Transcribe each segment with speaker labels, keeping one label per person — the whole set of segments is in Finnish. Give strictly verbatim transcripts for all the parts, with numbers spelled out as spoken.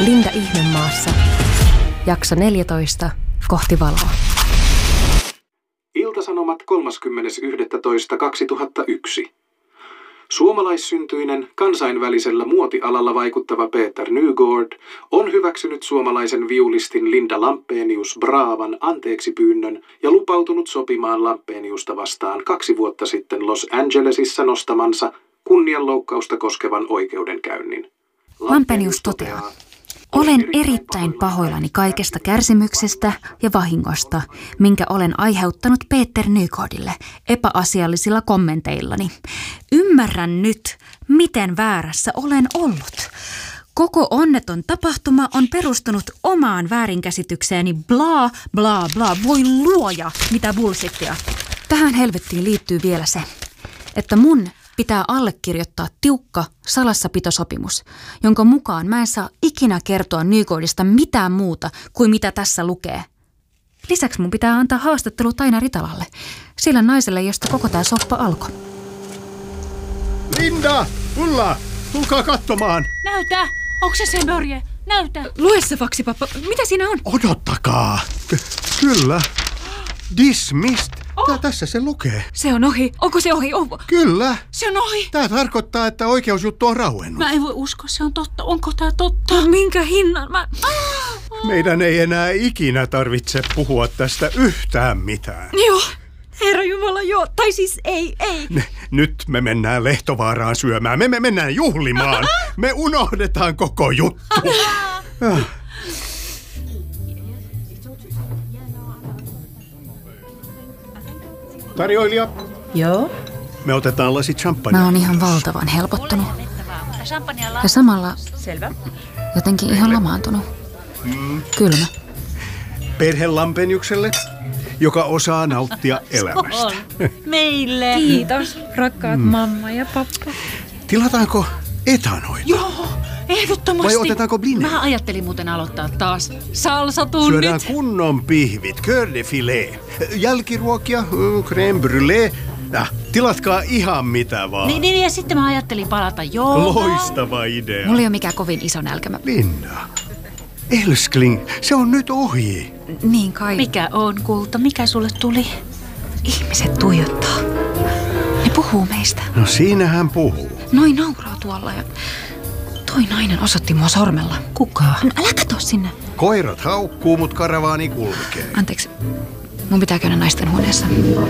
Speaker 1: Linda Ihmemaassa. Jakso neljätoista. Kohti valoa.
Speaker 2: Iltasanomat kolmaskymmenes yhdestoista kaksituhattayksi. Suomalaissyntyinen, kansainvälisellä muotialalla vaikuttava Peter Nygård on hyväksynyt suomalaisen viulistin Linda Lampenius Bravan anteeksipyynnön ja lupautunut sopimaan Lampeniusta vastaan kaksi vuotta sitten Los Angelesissa nostamansa kunnianloukkausta koskevan oikeudenkäynnin.
Speaker 3: Lampenius toteaa: olen erittäin pahoillani kaikesta kärsimyksestä ja vahingosta, minkä olen aiheuttanut Peter Nygårdille epäasiallisilla kommenteillani. Ymmärrän nyt, miten väärässä olen ollut. Koko onneton tapahtuma on perustunut omaan väärinkäsitykseeni, bla bla bla. Voi luoja, mitä bullshittia. Tähän helvettiin liittyy vielä se, että mun pitää allekirjoittaa tiukka salassapitosopimus, jonka mukaan mä en saa ikinä kertoa Nygårdista mitään muuta kuin mitä tässä lukee. Lisäksi mun pitää antaa haastattelu Taina Ritalalle, sillä naiselle, josta koko tää soppa alkoi.
Speaker 4: Linda! Ulla! Tulkaa katsomaan!
Speaker 5: Näytä! Onko se se Börje? Näytä!
Speaker 3: Lue se faksi, pappa. Mitä siinä on?
Speaker 4: Odottakaa! K- kyllä. Dismissed. Tää, tässä se lukee.
Speaker 3: Se on ohi. Onko se ohi? Oh.
Speaker 4: Kyllä.
Speaker 5: Se on ohi.
Speaker 4: Tää tarkoittaa, että oikeusjuttu on rauennut.
Speaker 5: Mä en voi uskoa, se on totta. Onko tää totta?
Speaker 3: No, minkä hinnan? Mä...
Speaker 4: Meidän ei enää ikinä tarvitse puhua tästä yhtään mitään.
Speaker 3: Joo. Herra Jumala, joo. Tai siis ei, ei.
Speaker 4: Ne, nyt me mennään Lehtovaaraan syömään. Me, me mennään juhlimaan. Me unohdetaan koko juttu. Tarjoilija.
Speaker 1: Joo.
Speaker 4: Me otetaan lasi champagnea.
Speaker 3: Mä oon ihan valtavan helpottunut. Ja samalla
Speaker 1: Selvä.
Speaker 3: jotenkin ihan lamaantunut.
Speaker 4: Mm.
Speaker 3: Kylmä.
Speaker 4: Perhe Lampeniukselle, joka osaa nauttia elämästä.
Speaker 5: Meille.
Speaker 1: Kiitos, rakkaat mm. mamma ja pappa.
Speaker 4: Tilataanko etanoita?
Speaker 5: Joo, ehdottomasti.
Speaker 4: Vai otetaanko blinea?
Speaker 5: Mä ajattelin muuten aloittaa taas salsatunnit.
Speaker 4: Syödään kunnon pihvit, cœur de filet, jälkiruokia, crème brûlée. Ja, tilatkaa ihan mitä vaan.
Speaker 5: Niin, niin, ja sitten mä ajattelin palata joogaan.
Speaker 3: Loistava idea. Mulla ei ole mikään kovin iso nälkämä.
Speaker 4: Linda, Elskling, se on nyt ohi.
Speaker 3: Niin kai.
Speaker 5: Mikä on, kulta? Mikä sulle tuli?
Speaker 3: Ihmiset tuijottaa. Ne puhuu meistä.
Speaker 4: No siinähän puhuu.
Speaker 3: Noin nauraa tuolla ja toi nainen osoitti mua sormella.
Speaker 5: Kuka?
Speaker 3: No, älä katso sinne.
Speaker 4: Koirat haukkuu, mut karavaani kulkee.
Speaker 3: Anteeksi, mun pitää käydä naisten huoneessa.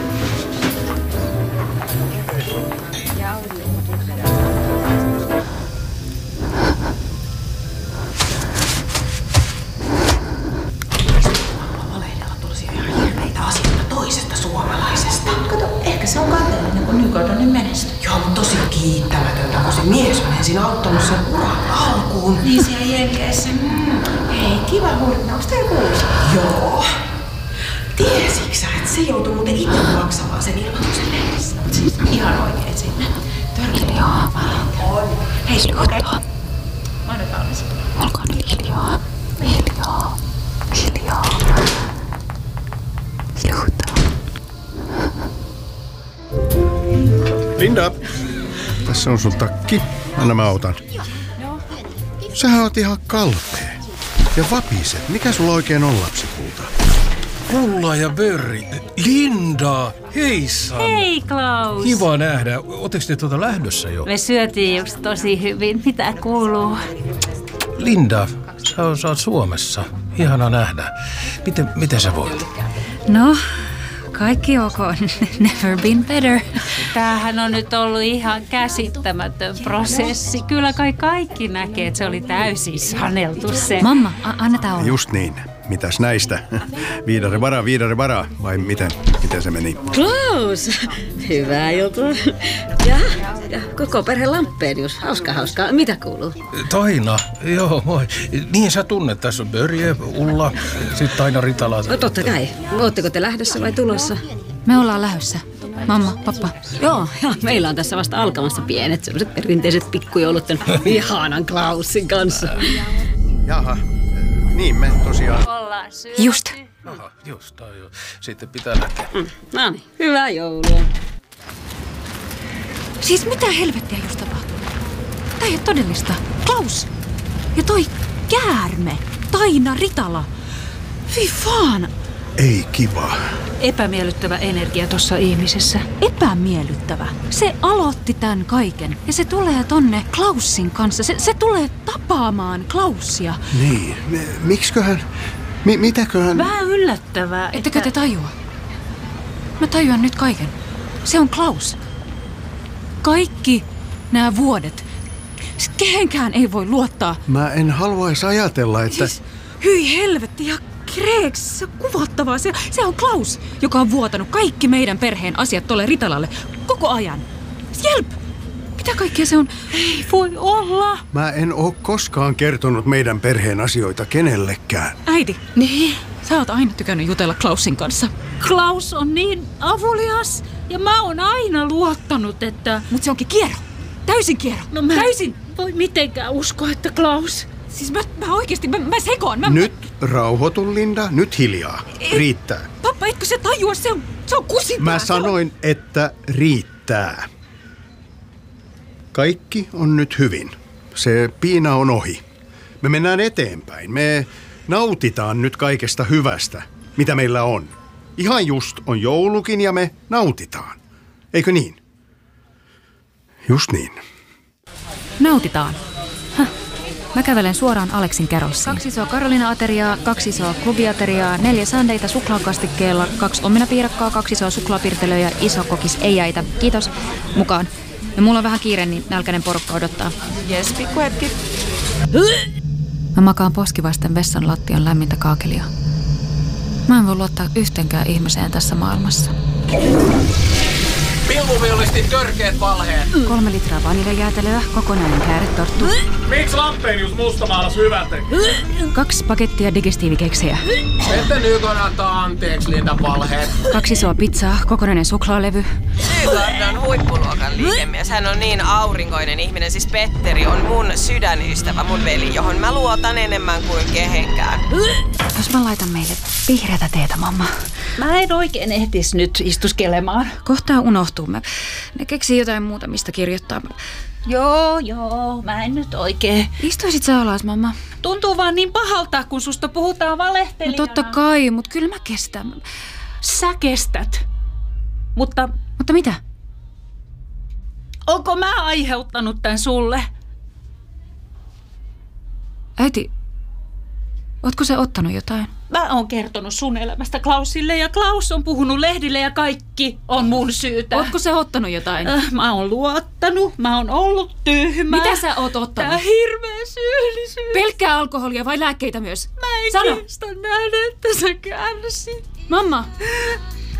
Speaker 6: Se on kateellinen, kun Nygård on niin menestynyt. Joo, mutta tosi kiittämätöntä, kun se mies on ensin auttanut sen uran alkuun. Niin siellä Jenkeissä. Mm. Hei, kiva huomenta. Onko teillä kuulossa? Joo. Tiesitkö sä, että se joutui muuten itse maksamaan sen ilmoituksen lehdessä? Siis ihan oikein sinne.
Speaker 3: Hiljaa.
Speaker 6: On. Hei, okei. Okay.
Speaker 3: Mainitaan se. Olkaa nyt hiljaa. Hiljaa. Hiljaa. Hiljaa.
Speaker 4: Linda, tässä on sun takki. Anna mä otan. Sähän oot ihan kalpea. Ja vapiset. Mikä sulla oikein on, lapsikulta?
Speaker 7: Ulla ja Börri. Linda, heissan.
Speaker 5: Hei Klaus.
Speaker 7: Kiva nähdä. Ootteko te tuota lähdössä jo?
Speaker 5: Me syötiin just tosi hyvin. Mitä kuuluu?
Speaker 7: Linda, sä oot, sä oot Suomessa. Ihana nähdä. Miten, miten sä voit?
Speaker 3: No, kaikki ok. Never been better.
Speaker 5: Tämähän on nyt ollut ihan käsittämätön prosessi. Kyllä kai kaikki näkee, että se oli täysin saneltu se.
Speaker 3: Mamma, a- annetaan olla.
Speaker 4: Just niin. Mitäs näistä? Viidare vara, viidare vara. Vai miten, miten se meni?
Speaker 8: Klaus! Hyvää juttua. Ja, ja koko perhe Lampenius. Hauska, hauska. Mitä kuuluu?
Speaker 7: Taina, joo moi. Niin sä tunnet, tässä on Börje, Ulla, sitten Taina Ritala.
Speaker 8: No totta kai. Ootteko te lähdössä vai tulossa?
Speaker 3: Me ollaan lähdössä. Mamma, pappa.
Speaker 8: Joo, ja meillä on tässä vasta alkamassa pienet sellaiset perinteiset pikkujoulut ihanan Klausin kanssa.
Speaker 4: Jaha, niin me tosiaan.
Speaker 5: Ollaan syöty.
Speaker 3: Just.
Speaker 7: Aha, just, joo. Sitten pitää lähteä.
Speaker 8: Mm, no niin, hyvää joulua.
Speaker 3: Siis mitä helvettiä just tapahtui? Tää ei ole todellista. Klaus! Ja toi käärme. Taina Ritala. Fy vaan.
Speaker 4: Ei kiva.
Speaker 5: Epämiellyttävä energia tuossa ihmisessä.
Speaker 3: Epämiellyttävä. Se aloitti tämän kaiken. Ja se tulee tonne Klaussin kanssa. Se, se tulee tapaamaan Klaussia.
Speaker 4: Niin. Miksiköhän? Mi- mitäköhän?
Speaker 5: Vähän yllättävää.
Speaker 3: Ettekö
Speaker 5: että...
Speaker 3: te tajua? Mä tajuan nyt kaiken. Se on Klaus. Kaikki nämä vuodet. Kehenkään ei voi luottaa.
Speaker 4: Mä en haluaisi ajatella, että...
Speaker 3: Siis, hyi helvetti ja kreeks, se on kuvottavaa. Se, se on Klaus, joka on vuotanut kaikki meidän perheen asiat tolle Ritalalle koko ajan. Jelp! Mitä kaikkea se on?
Speaker 5: Ei voi olla.
Speaker 4: Mä en oo koskaan kertonut meidän perheen asioita kenellekään.
Speaker 3: Äiti, niin? Sä oot aina tykännyt jutella Klaussin kanssa.
Speaker 5: Klaus on niin avulias ja mä oon aina luottanut, että...
Speaker 3: Mut se onkin kierro. Täysin kierro.
Speaker 5: No mä
Speaker 3: Täysin.
Speaker 5: voi mitenkään uskoa, että Klaus...
Speaker 3: Siis mä, mä oikeesti, mä, mä sekoon. Mä,
Speaker 4: Nyt rauhoitu, Linda. Nyt hiljaa.
Speaker 3: Ei,
Speaker 4: riittää.
Speaker 3: Pappa, etkö se tajua? Se on, se on kusipää.
Speaker 4: Mä sanoin, että riittää. Kaikki on nyt hyvin. Se piina on ohi. Me mennään eteenpäin. Me nautitaan nyt kaikesta hyvästä, mitä meillä on. Ihan just on joulukin ja me nautitaan. Eikö niin? Just niin.
Speaker 3: Nautitaan. Häh. Mä kävelen suoraan Aleksin Carolsiin. Kaksi isoa Carolina-ateriaa, kaksi isoa klubiateriaa, neljä sandeita suklaakastikkeella, kaksi omenapiirakkaa, kaksi isoa suklaapirtelöä ja iso kokis ei jäitä. Kiitos. Mukaan. Ja mulla on vähän kiire, niin nälkäinen porukka odottaa.
Speaker 6: Jes, pikkuhetki.
Speaker 3: Mä makaan poskivasten vessan lattian lämmintä kaakelia. Mä en voi luottaa yhtenkään ihmiseen tässä maailmassa.
Speaker 9: Pilkuviulistin törkeät valheet.
Speaker 3: Kolme litraa vaniljajäätelöä, kokonainen kääretorttu.
Speaker 9: Miksi Lampenius mustamaalas hyvän teki?
Speaker 3: Kaksi pakettia digestiivikeksejä.
Speaker 9: Että nyt on antaa anteeksi Lindan valheet.
Speaker 3: Kaksi isoa pizzaa, kokonainen suklaalevy.
Speaker 6: Nygård on huippuluokan liikemies. Hän on niin aurinkoinen ihminen. Siis Petteri on mun sydänystävä, mun veli, johon mä luotan enemmän kuin kehenkään.
Speaker 3: Jos mä laitan meille vihreätä teetä, mamma.
Speaker 5: Mä en oikein ehtis nyt istuskelemaan.
Speaker 3: Kohtaa unohtuu. Mä, ne keksii jotain muuta, mistä kirjoittaa.
Speaker 5: Joo, joo, mä en nyt oikein.
Speaker 3: Istuisit sä alas, mamma?
Speaker 5: Tuntuu vaan niin pahalta, kun susta puhutaan valehtelijana.
Speaker 3: No totta kai, mut kyllä mä kestän.
Speaker 5: Sä kestät. Mutta...
Speaker 3: Mutta mitä?
Speaker 5: Onko mä aiheuttanut tän sulle?
Speaker 3: Äiti, ootko sä ottanut jotain?
Speaker 5: Mä oon kertonut sun elämästä Klausille ja Klaus on puhunut lehdille ja kaikki on mun syytä.
Speaker 3: Ootko sä ottanut jotain?
Speaker 5: Äh, mä oon luottanut, mä oon ollut tyhmä.
Speaker 3: Mitä sä oot ottanut?
Speaker 5: Tää hirveä syyllisyys.
Speaker 3: Pelkkää alkoholia vai lääkkeitä myös?
Speaker 5: Mä en
Speaker 3: Sano.
Speaker 5: kestä nähdä, että sä kärsit.
Speaker 3: Mamma,